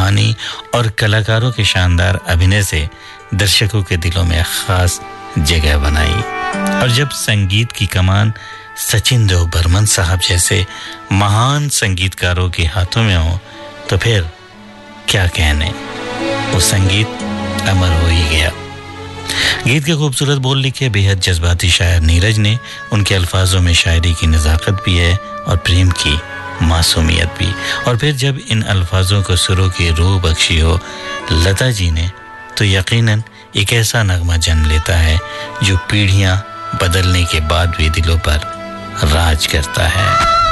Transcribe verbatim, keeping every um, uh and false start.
कहानी और कलाकारों के शानदार अभिनय से दर्शकों के दिलों में खास जगह बनाई। और जब संगीत की कमान सचिन देव बर्मन साहब जैसे महान संगीतकारों के हाथों में हो तो फिर क्या कहने, वो संगीत अमर हो ही गया। गीत के खूबसूरत बोल लिखे बेहद जज्बाती शायर नीरज ने, उनके अल्फाजों में शायरी की नज़ाकत भी है और प्रेम की मासूमियत भी। और फिर जब इन अल्फाजों को सुरों की रूह बख्शी हो लता जी ने, तो यकीनन एक ऐसा नगमा जन्म लेता है जो पीढ़ियां बदलने के बाद भी दिलों पर राज करता है।